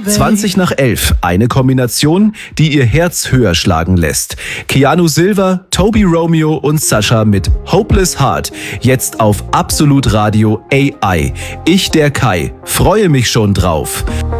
20 nach 11, eine Kombination, die ihr Herz höher schlagen lässt. Keanu Silva, Toby Romeo und Sascha mit Hopeless Heart, jetzt auf Absolut Radio AI. Ich, der Kai, freue mich schon drauf.